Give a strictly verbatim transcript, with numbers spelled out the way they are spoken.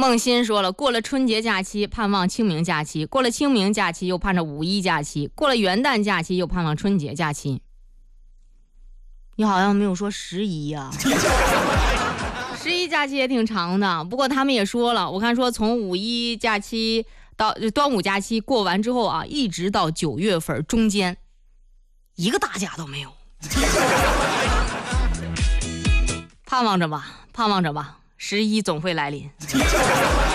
孟欣说了，过了春节假期盼望清明假期，过了清明假期又盼着五一假期，过了元旦假期又盼望春节假期。你好像没有说十一呀、啊，十一假期也挺长的。不过他们也说了，我看说从五一假期到端午假期过完之后啊，一直到九月份中间，一个大假都没有。盼望着吧，盼望着吧，十一总会来临。